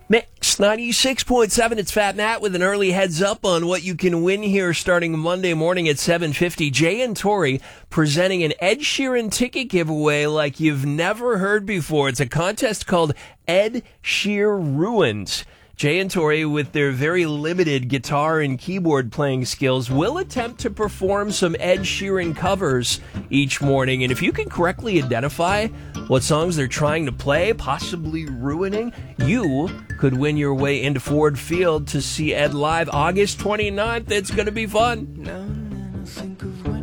Mix 96.7, it's Fat Matt with an early heads up on what you can win here starting Monday morning at 7:50. Jay and Tori presenting an Ed Sheeran ticket giveaway like you've never heard before. It's a contest called Ed Sheer Ruins. Jay and Tori, with their very limited guitar and keyboard playing skills, will attempt to perform some Ed Sheeran covers each morning. And if you can correctly identify what songs they're trying to play, possibly ruining, you could win your way into Ford Field to see Ed live August 29th. It's going to be fun. Now and then I think of